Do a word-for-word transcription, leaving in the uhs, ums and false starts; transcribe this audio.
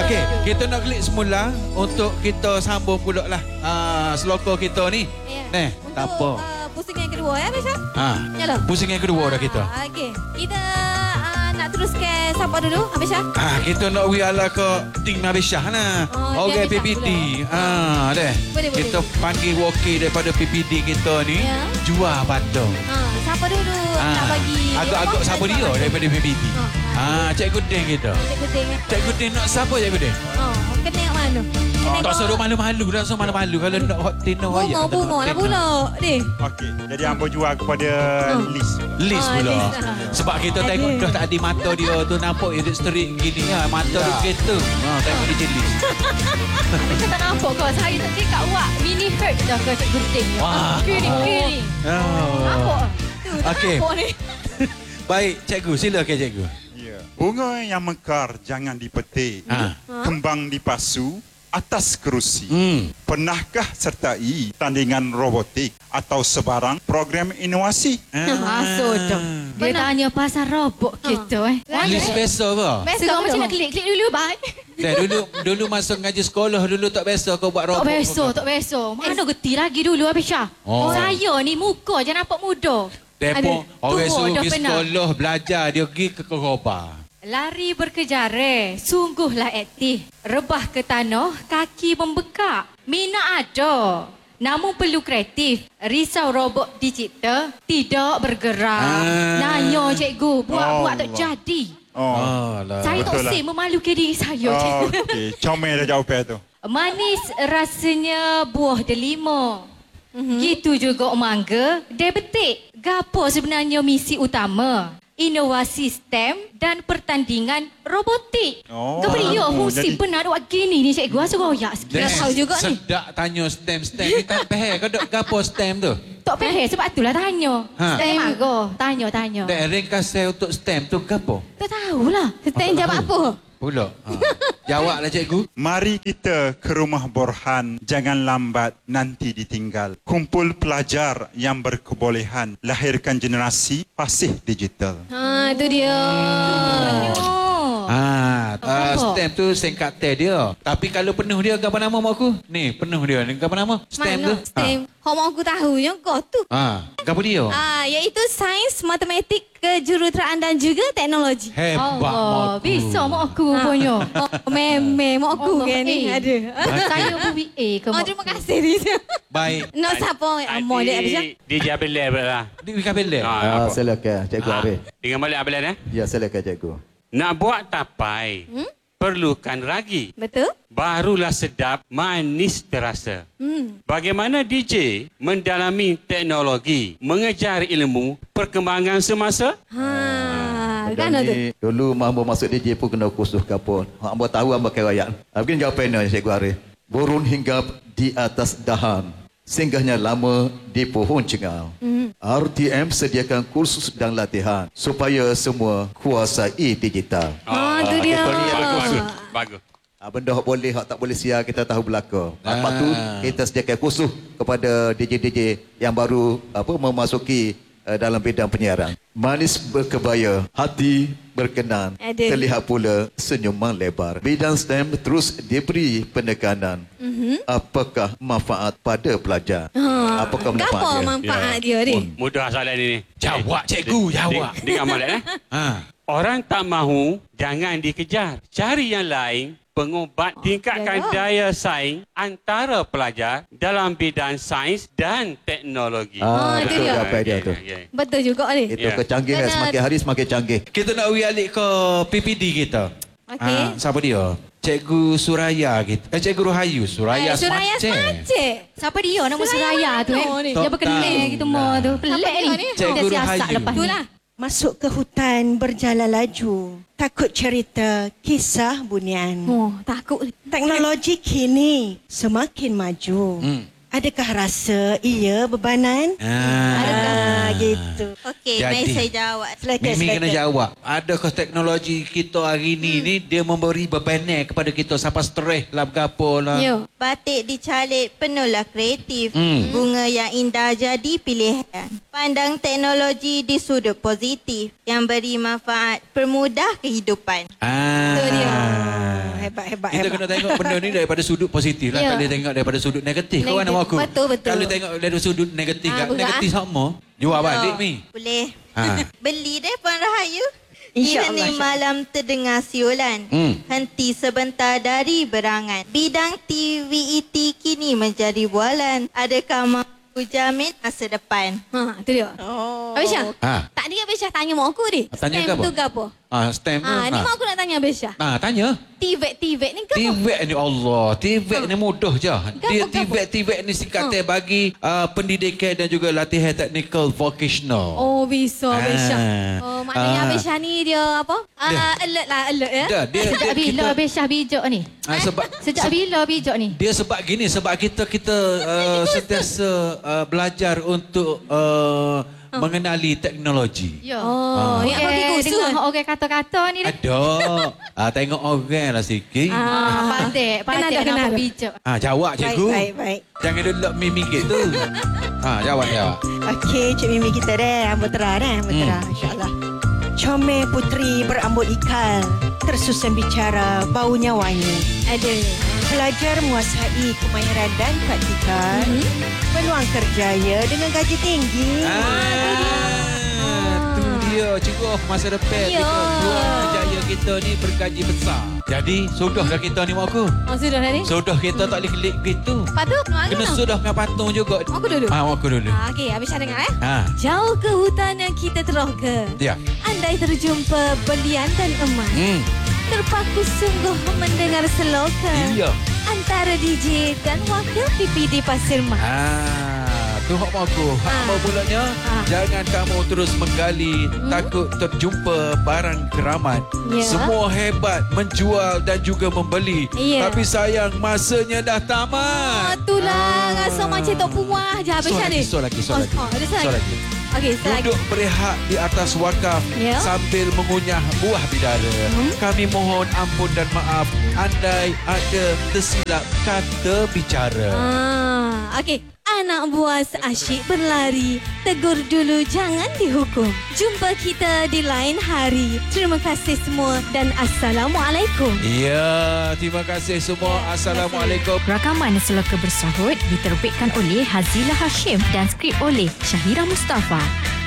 Okey, kita nak klik semula untuk kita sambung pula lah uh, seloko kita ni. Ya. Neh, Untuk, tak apa. Uh, pusing yang kedua ya, Besha? Ha. Yalah. Pusing yang kedua dah kita. Ah, Okey. Kita uh, nak teruskan siapa dulu, Abisha? Ah, kita nak wiala ke tim Habis Syah lah. Oh, Orang dia P P D. Habis Syah Ah, deh. Boleh, boleh. Kita panggil wakil daripada P P D kita ni. Ya. Jual patung. Ha, siapa dulu Ah, nak bagi? agak-agak apa? siapa dia daripada P P D. Ha, Ah, Cikgu Deng kita. Cikgu Deng. eh? Cikgu Deng nak siapa Cikgu Deng? Oh, kena yang mana? Oh, tak suruh malu-malu, tak suruh malu-malu. Kalau nak hot dinner Bunga, ayat. bunga lah pula. Deh. Okey, jadi hangpa jual kepada Liz. List Ah, pula. list lah. Sebab kita Ada. tengok dah tak ada mata dia tu nampak dia sterik gini lah. Mata dia kereta. Ha, tengok dia jelis. Saya tak nampak kau. Saya tak cakap awak mini hurt dah ke Cikgu Deng. Wah. Kiri-kiri. Oh. Nampak? Okey. Nampak ni. Baik, cikgu. Silakan cikgu. Ya. Bunga yang mekar jangan dipetik. Ha. Kembang dipasu atas kerusi. Hmm. Pernahkah sertai tandingan robotik atau sebarang program inovasi? Masuk tu. Dia tanya pasal robot kita eh. List biasa ke? Biasa Sekarang betul. macam nak klik-klik dulu, bye. Dah dulu dulu masa ngaji sekolah dulu tak biasa kau buat Tak robot. biasa, tak biasa. Mana geti lagi dulu, Abisha? Oh. Saya ni muka je nampak muda. Depo Ada. orang Tua suruh dah pergi pernah. sekolah belajar dia pergi ke Koroba. Lari berkejar, sungguhlah aktif. Rebah ke tanah, kaki membekak. Minat ada, namun perlu kreatif. Risau robot digital, tidak bergerak. Ah. Nanya cikgu, buat-buat tak Allah. jadi. Oh. Alah. Saya tak betul lah. usah memalukan diri saya, Oh, cikgu. okey, comel dah jawapan tu. Manis rasanya buah delima. Mm-hmm. Gitu juga mangga, dia betik. Gapo sebenarnya misi utama? Inovasi STEM dan pertandingan robotik. Oh, Kau beri ya oh, fungsi jadi- benar awak gini ni cikgu. Asal royak sikit. Dah tahu juga ni. Sedak tanya stem-stem ni tak faham. Kau dok gapo stem tu? Tak faham sebab itulah tanya. Ha. STEM marah. Tanya-tanya. Dek ringkas saya untuk stem tu gapo? Tak tahulah. Stain jawab apa? Pula. Ha. Jawablah cikgu. Mari kita ke rumah Borhan, jangan lambat nanti ditinggal. Kumpul pelajar yang berkebolehan, lahirkan generasi fasih digital. Ha, itu dia. Oh. Ah, uh, Apa? stem tu singkatan dia. Tapi kalau penuh dia apa nama mak aku? Ni, penuh dia. Ni apa nama? Stem Mana? tu. Stem. Hok mak aku tahu yang kau tu. Ha. Ha. Apa dia? Ah, iaitu sains, matematik, kejuruteraan dan juga teknologi. Hebat mak Allah, aku. bisa mak aku rupanya. Oh, memang mak aku Allah, kan ni. eh. Ada. Saya B B A ke Oh, mak terima aku? kasih Riza. Baik. No siapa amor dia Abisha? Di di Abel lah. Di kabel Ha, Ah, apa? silakan Cikgu Ha, Arif. dengan balik Abel eh. Ya, silakan Cikgu. Nak buat tapai, Hmm? perlukan ragi. Betul? Barulah sedap, manis terasa. Hmm. Bagaimana D J mendalami teknologi, mengejar ilmu, perkembangan semasa? Ha, Benda kan tu. ni dulu mampu masuk D J pun kena kursus kapal. Hamba tahu hamba kerayak. Mungkin jawapan ni Cikgu Arif. Burun hinggap di atas dahan. Singgahnya lama di pohon cengal. Hmm. R T M sediakan kursus dan latihan supaya semua kuasai digital. Ha, tu dia. Bagus, bagus. Bagus. Ah, benda hak boleh, hak tak boleh siar kita tahu belaka. Lepas tu Ah. kita sediakan kursus kepada D J-D J yang baru apa memasuki uh, dalam bidang penyiaran. Manis berkebaya, hati berkenan, Ada. terlihat pula senyuman lebar. Bidang STEM terus diberi penekanan. Mm-hmm. Apakah manfaat pada pelajar? Ha. Apakah Apa manfaat dia? manfaat dia ni? Mudah soalan ini. Jawab, cikgu, jawab. Dengar Malik eh. Ha. Orang tak mahu, jangan dikejar. Cari yang lain, pengubat tingkatkan ya. daya saing antara pelajar dalam bidang sains dan teknologi. Ah, itu betul dia. jawapan dia tu. Ya, ya. Betul juga ni. Itu Ya. kecanggihan Kena- semakin hari semakin canggih. Kita nak ui alik ke P P D kita. Okey. Ah, siapa dia? Cikgu Suraya kita. Eh, Cikgu Rahayu. Suraya Eh, Suraya Smart Smacik. Siapa dia nama Suraya Suraya tu eh? mana ni? Dia Tak berkelik tahu gitu mau tu. Siapa Pelik dia ni. ni? Cikgu Dia siasat Rahayu. lepas ni. Itulah. Masuk ke hutan berjalan laju. Takut cerita kisah bunian. Oh, takut. Teknologi kini semakin maju. Hmm. Adakah rasa ia bebanan? Ah. Ah, gitu. Okey, Jadi. mari saya jawab. Silakan, Mimi kena silakan. jawab. Adakah teknologi kita hari ni Hmm. ni dia memberi bebanan kepada kita sampai stres lah bergapo lah. Yo. Batik dicalik penuhlah kreatif. Hmm. Bunga yang indah jadi pilihan. Pandang teknologi di sudut positif yang beri manfaat, permudah kehidupan. Ah. Tu dia. Hebat-hebat. Hebat, kita hebat. kena tengok benda ni daripada sudut positif lah. Ya. Tak boleh tengok daripada sudut negatif. Kau kan Negatif. nama aku? Betul, betul. Kalau tengok dari sudut negatif, Ah, kan? berat, Negatif sama. Jual balik ni. Boleh. Ha. Beli deh Puan Rahayu. InsyaAllah, Di hening malam terdengar siulan. Hmm. Henti sebentar dari berangan. Bidang T V E T kini menjadi bualan. Adakah mampu jamin masa depan? Ha, tu dia. Oh. Habis Syah? Ha. Tak dia Habis Syah tanya mak aku ni. Tanya Stamp ke apa? tu ke apa? Ah, stamp tu. Ha, ni mak aku nak tanya Habis Syah. Ah, tanya. T-V E T, T V E T ni ke apa? T V E T ni Allah, T V E T ni mudah je. Dia Gapo, T V E T, T V E T ni singkatan bagi uh, pendidikan dan juga latihan teknikal vocational. Oh, bisa Habis Syah. Ah. Oh, maknanya Ah. Habis Syah ni dia apa? Dia. Ah, alert lah, alert ya. Dia, dia, dia, Sejak bila kita, Habis Syah bijak ni? ah, sebab Sejak bila bijak ni? dia sebab gini, sebab kita kita uh, sentiasa uh, belajar untuk uh, mengenali teknologi. Ya. Oh, Okey, yang bagi kursus. dengar orang kata-kata ni dah. Ada. Ah, tengok orang lah sikit. Ah, pandai, Kenal pandai dah, kenal nampak dah. bijak. Ah, jawab Baik, cikgu. baik, baik. Jangan duduk mimik gitu. Ah, jawab jawab. Okey, Cik Mimi kita deh. Rambut terang deh. Rambut Hmm. terang. InsyaAllah. Comel putri berambut ikal. Tersusun bicara, baunya wangi. Ada. Pelajar menguasai kemahiran dan praktikal. Peluang kerjaya dengan gaji tinggi. Ah, tu dia cikgu masa depan Ya. kita peluang kerjaya kita ni bergaji besar. Jadi sudah dah kita ni mak aku. Oh, sudah dah ni. Sudah kita tak boleh klik gitu. Lepas tu, mana Kena tu? sudah dengan patung juga. Aku dulu. Ah, mak aku dulu. Ah, okey, Habis Syah dengar eh. Ha. Jauh ke hutan yang kita teroka. Ya. Andai terjumpa belian dan emas. Hmm. Terpaku sungguh mendengar selokan. Iya. Antara D J dan wakil P P D Pasir Mas. Ah, tu hak mak aku. Hak Ah. apa pulanya? Ah. Jangan kamu terus menggali takut terjumpa barang keramat. Ya. Semua hebat menjual dan juga membeli. Ya. Tapi sayang masanya dah Ah, tamat. itulah rasa macam tak puas je Habis So Syah lagi, ni. so lagi, so Oh, lagi. Oh, ada so So lagi. lagi. Okey, so lagi. Duduk berehat di atas wakaf Ya. sambil mengunyah buah bidara. Hmm. Kami mohon ampun dan maaf andai ada tersilap kata bicara. Ah, okey. Anak buah asyik berlari. Tegur dulu, jangan dihukum. Jumpa kita di lain hari. Terima kasih semua dan Assalamualaikum. Ya, terima kasih semua. Assalamualaikum. Rakaman Seloka Bersahut diterbitkan oleh Hazila Hashim dan skrip oleh Syahira Mustafa.